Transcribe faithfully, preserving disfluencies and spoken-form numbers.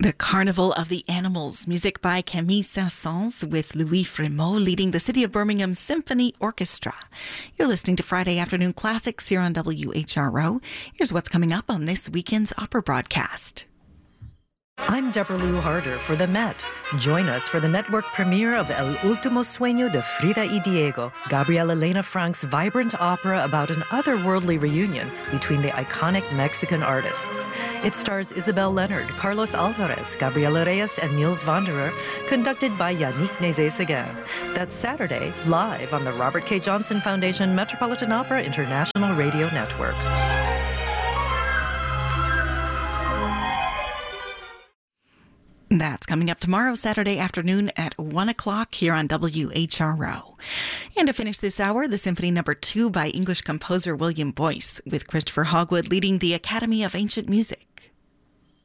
The Carnival of the Animals, music by Camille Saint-Saëns with Louis Frémaux leading the City of Birmingham Symphony Orchestra. You're listening to Friday Afternoon Classics here on W H R O. Here's what's coming up on this weekend's opera broadcast. I'm Deborah Lou Harder for the Met. Join us for the network premiere of El Último Sueño de Frida y Diego, Gabriel Elena Frank's vibrant opera about an otherworldly reunion between the iconic Mexican artists. It stars Isabel Leonard, Carlos Alvarez, Gabriela Reyes, and Niels Wanderer, conducted by Yannick Nézet-Séguin. That's Saturday, live on the Robert K. Johnson Foundation Metropolitan Opera International Radio Network. That's coming up tomorrow, Saturday afternoon at one o'clock here on W H R O. And to finish this hour, the Symphony Number Two by English composer William Boyce, with Christopher Hogwood leading the Academy of Ancient Music.